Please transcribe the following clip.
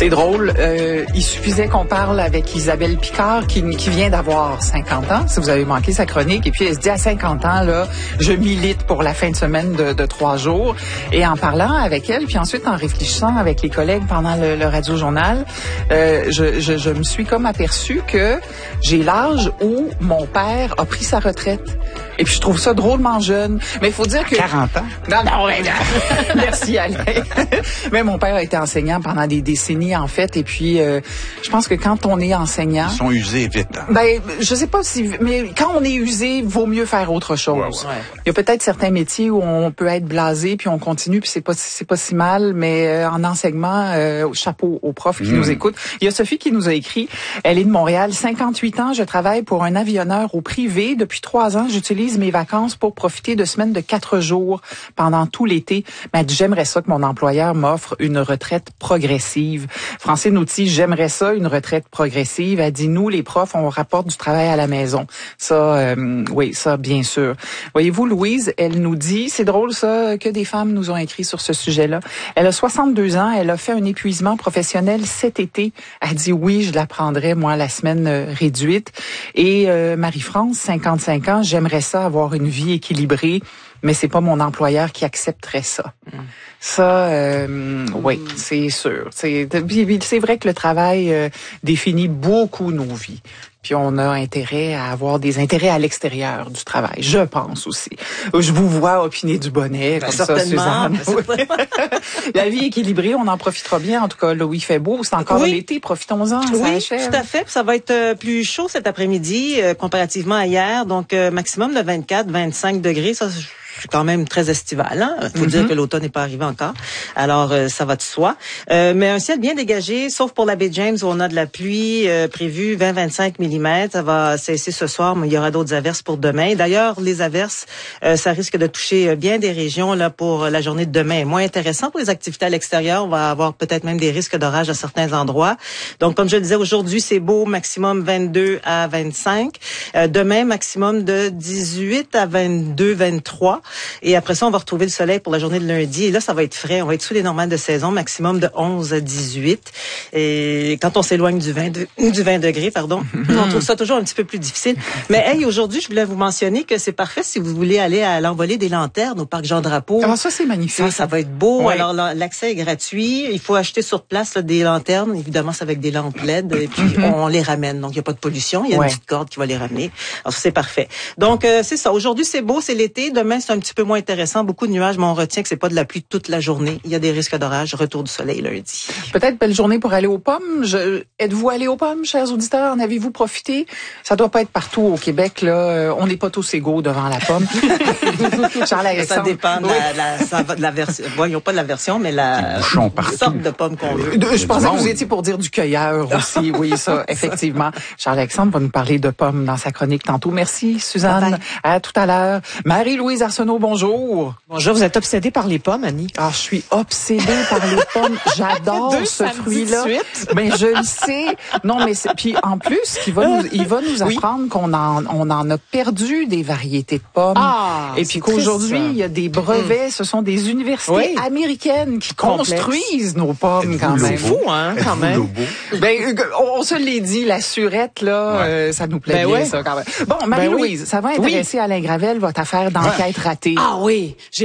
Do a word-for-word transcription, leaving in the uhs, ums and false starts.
C'est drôle. Euh, il suffisait qu'on parle avec Isabelle Picard, qui, qui vient d'avoir cinquante ans, si vous avez manqué sa chronique. Et puis, elle se dit, à cinquante ans, là, je milite pour la fin de semaine de, de trois jours. Et en parlant avec elle, puis ensuite en réfléchissant avec les collègues pendant le, le radio-journal, euh, je, je, je me suis comme aperçue que j'ai l'âge où mon père a pris sa retraite. Et puis, je trouve ça drôlement jeune. Mais il faut dire que... quarante ans? Non, non, mais non. Merci, Alain. Mais mon père a été enseignant pendant des décennies, en fait. Et puis, euh, je pense que quand on est enseignant... Ils sont usés vite. Hein? Ben, je sais pas si... Mais quand on est usé, vaut mieux faire autre chose. Ouais, ouais. Il y a peut-être certains métiers où on peut être blasé, puis on continue, puis c'est pas, c'est pas si mal. Mais euh, en enseignement, euh, chapeau aux profs qui mmh. nous écoutent. Il y a Sophie qui nous a écrit. Elle est de Montréal. cinquante-huit ans, je travaille pour un avionneur au privé. Depuis trois ans, j'utilise mes vacances pour profiter de semaines de quatre jours pendant tout l'été. Mais j'aimerais ça que mon employeur m'offre une retraite progressive. Francine Outy, j'aimerais ça, une retraite progressive. Elle dit, nous, les profs, on rapporte du travail à la maison. Ça, euh, oui, ça, bien sûr. Voyez-vous, Louise, elle nous dit, c'est drôle ça, que des femmes nous ont écrit sur ce sujet-là. Elle a soixante-deux ans, elle a fait un épuisement professionnel cet été. Elle dit, oui, je la prendrais, moi, la semaine euh, réduite. Et euh, Marie-France, cinquante-cinq ans, j'aimerais ça avoir une vie équilibrée, mais c'est pas mon employeur qui accepterait ça. Mm. Ça, euh, oui, c'est sûr. C'est, c'est vrai que le travail euh, définit beaucoup nos vies. Puis on a intérêt à avoir des intérêts à l'extérieur du travail, je pense aussi. Je vous vois opiner du bonnet, comme ben, ça, Suzanne. Ben, la vie équilibrée, on en profitera bien. En tout cas, là où il fait beau, c'est encore oui. l'été, profitons-en. Oui, tout à fait. Puis ça va être plus chaud cet après-midi, euh, comparativement à hier. Donc, euh, maximum de vingt-quatre, vingt-cinq degrés. Ça, c'est quand même très estival. Hein? Faut mm-hmm. dire que l'automne n'est pas arrivé encore. Alors, euh, ça va de soi. Euh, mais un ciel bien dégagé, sauf pour la baie James où on a de la pluie euh, prévue vingt à vingt-cinq millimètres. Ça va cesser ce soir, mais il y aura d'autres averses pour demain. D'ailleurs, les averses, euh, ça risque de toucher bien des régions là pour la journée de demain. Moins intéressant pour les activités à l'extérieur. On va avoir peut-être même des risques d'orage à certains endroits. Donc, comme je le disais, aujourd'hui, c'est beau, maximum vingt-deux à vingt-cinq. Euh, demain, maximum de dix-huit à vingt-deux, vingt-trois. Et après ça, on va retrouver le soleil pour la journée de lundi. Et là, ça va être frais. On va être sous les normales de saison, maximum de onze à dix-huit. Et quand on s'éloigne du vingt, de, du vingt degrés, pardon, on trouve ça toujours un petit peu plus difficile. Mais hey, aujourd'hui, je voulais vous mentionner que c'est parfait si vous voulez aller à l'envolée des lanternes au parc Jean-Drapeau. Ah, ça, c'est magnifique. Ça, ça va être beau. Oui. Alors, l'accès est gratuit. Il faut acheter sur place là, des lanternes. Évidemment, c'est avec des lampes L E D. Et puis, mm-hmm. on les ramène. Donc, il n'y a pas de pollution. Il y a ouais. une petite corde qui va les ramener. Alors, c'est parfait. Donc, euh, c'est ça. Aujourd'hui, c'est beau, c'est l'été. Demain, c'est un petit peu moins intéressant. Beaucoup de nuages, mais on retient que c'est pas de la pluie toute la journée. Il y a des risques d'orage. Retour du soleil lundi. Peut-être belle journée pour aller aux pommes. Je... Êtes-vous allé aux pommes, chers auditeurs? En avez-vous profité? Ça doit pas être partout au Québec, là. On n'est pas tous égaux devant la pomme. Ça dépend de la, la, ça va de la version. Voyons pas de la version, mais la sorte de pomme qu'on veut. Je pensais que vous étiez pour dire du cueilleur aussi. Oui, ça, effectivement. Charles-Alexandre va nous parler de pommes dans sa chronique tantôt. Merci, Suzanne. Bye bye. À tout à l'heure. Marie-Louise Arsenault, bonjour. Bonjour, vous êtes obsédée par les pommes, Annie? Ah, je suis obsédée par les pommes. J'adore ce fruit-là. Ben, je le sais. Non, mais c'est... Puis en plus, il va nous, il va nous apprendre oui. qu'on en, on en a perdu des variétés de pommes. Ah, et puis qu'aujourd'hui, il y a des brevets. Ce sont des universités oui. américaines qui Complexe. construisent nos pommes quand même. C'est fou, hein, quand même. Ben, on se l'est dit, la surette, là, ouais. euh, ça nous plaît ben bien, ouais. ça, quand même. Bon, Marie-Louise, ben oui. ça va intéresser oui. Alain Gravel, votre affaire d'enquête ratée. Ah oui. J'ai